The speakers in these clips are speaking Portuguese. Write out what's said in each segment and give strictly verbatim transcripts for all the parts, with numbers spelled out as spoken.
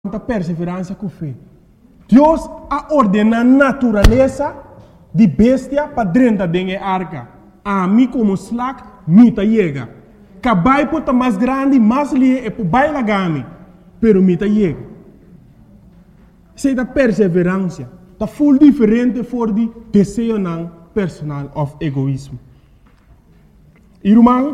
tanta perseverança com fé. Deus a ordena a natureza de bestia para dentro da arca. A mim como slack, mita chega. Cabai pota mais grande, mais lie e por baila gami, pero mita chega. Sei da perseverança, tá full diferente for de desejo não personal of egoísmo. Irmão,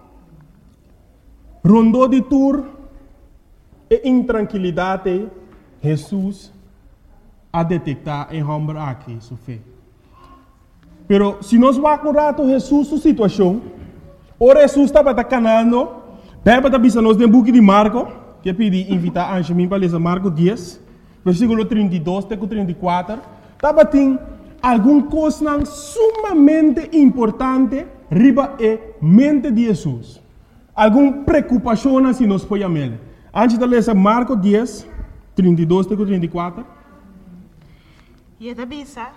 rondou de tour e intranquilidade, Jesus a detectar em homem aqui sua fé. Pero se nós vamos acordar Jesus sua situação, ora Jesus estava canando, beba da bisa nós tem book de Marco, que pedi invitar a Anjemim para ler Marco dez, versículo trinta e dois até trinta e quatro, estava tem algum coisa sumamente importante riba e mente de Jesus. Alguma preocupação se nós podemos ler. Antes de ler Marco dez, trinta e dois até trinta e quatro. E da bisa.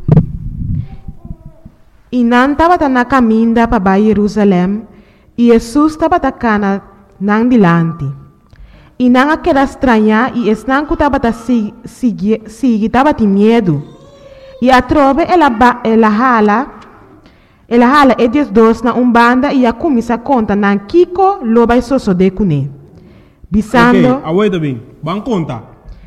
E não estava na caminho para Jerusalém, e Jesus estava na nang dilante. E não aquela estranha, e não estava a seguir, estava de medo. E a trove, ela, ela hala, ela hala e diz dois na umbanda, e a começa a conta na Kiko, loba e soso de cune. Bisando. Ok, aguenta bem, vamos contar.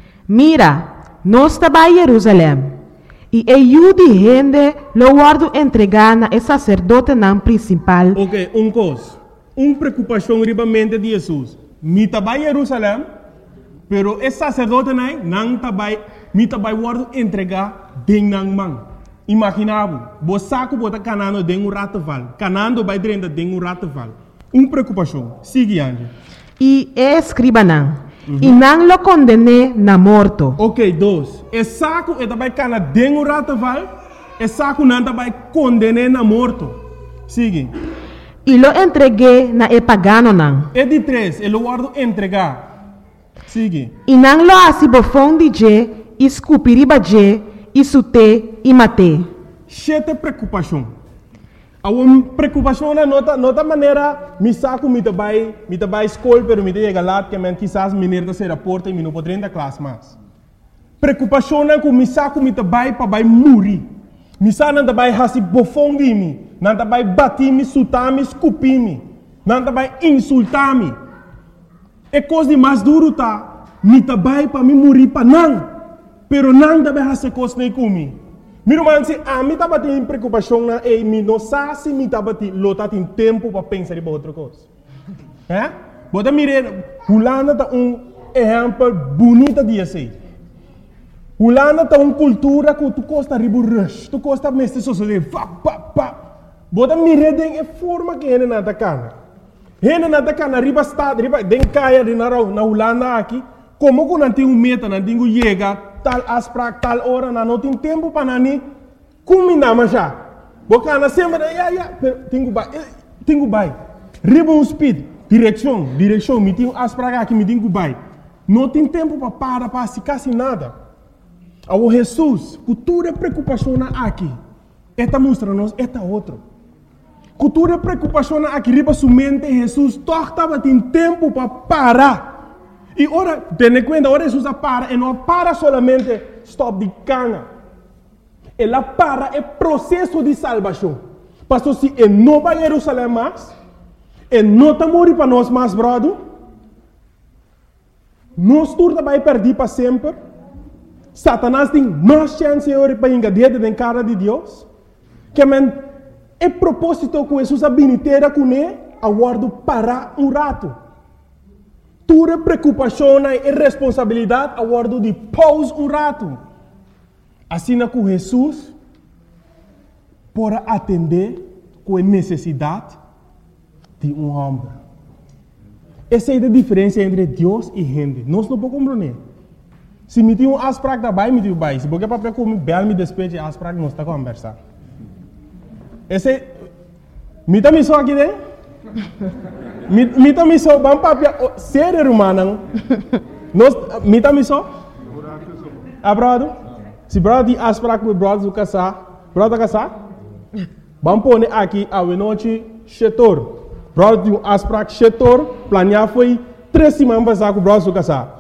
Mira, nós estava em Jerusalém. E eu de gente lo guardo entregar na sacerdote não principal. Ok, um coisa. Uma preocupação ribamente de Jesus. Me estava em Jerusalém, pero o sacerdote não estava, me estava guardo entregar dentro da mão. Imaginava, você saco bota canando dentro um rataval, canando vai dentro de um rataval. Uma preocupação. Siga, Andy. E escriba não. Uhum. E não lo condené na morto. Ok, dois. E saco é também cana dentro do rataval, e saco não também condené na morto. Siga. E lo entreguei na e pagano não. E de três, ele guardo entregar. Siga. E não lo asibofão de je, escupiriba je, e sute, e mate. Chete preocupação. A uma preocupação na nota, nota maneira, me saco, me trabalho, me trabalho escola, pero me chega lá, que me quizás me nerda ser a porta e me não pode entrar classe mais. Preocupação na que me saco, me trabalho para vai morrer. Me saco não trabalho hasi bofão de mim, não trabalho bater me, sutar me, escupir me, não trabalho insultar me. É coisa de mais duro tá, me trabalho para me morrer para não, pero não trabalho hasi coisa nem comigo. Meu irmão, se a mim estava tendo preocupação na e me não sabe se me estava tendo tempo para pensar em outra coisa. É? Bota mire, Holanda tá um exemplo bonito de assim. Holanda tá uma cultura que tu gosta de rush, tu gosta de mestre social, pá pá pá. Bota mire den é forma que ele não tá cana. Ele não tá cana riba estado, riba den caia de na na Holanda aqui, como que não tem um meta, não tem um chega tal asprak tal hora na não tem tempo para nani combinar mas já bocana sempre ya ya tenho vai tenho vai riba um speed direção direção me tenho asprak aqui me tenho vai não tem tempo para para para se quase nada ao Jesus cultura preocupação aqui esta mostra nós esta outro cultura preocupação aqui riba somente Jesus torta tem tempo para parar. E ora, tenha conta, ora Jesus para, e não para solamente stop de cana. Ela para é processo de salvação. Pastor, se ele não vai a Jerusalém mais, ele não está morrendo para nós mais, brother, nós todos vai perder para sempre. Satanás tem mais chance para engadir dentro da cara de Deus. Que é propósito que Jesus a biniteira com ele, a guardo para um rato. Tua preocupação e responsabilidade a guardo de pause um rato. Assim que Jesus para atender com a necessidade de um homem. Essa é a diferença entre Deus e gente. Nós não podemos compreender. Se me tem um asprak da bai, me tem um bai. Se você para comer bel me despeje asprak, nós está conversando. Esse me também só aqui dentro. Me também só vamos para sério humano. Nós me também só. Abrado. Se brado de asprak com brado do casar, brado casar. Vamos pôr aqui a noite setor. Brado de asprak setor, planear foi três semanas para com brado do casar.